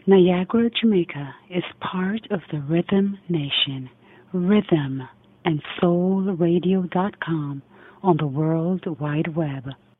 Niagara, Jamaica is part of the Rhythm Nation. Rhythm and soulradio.com on the World Wide Web.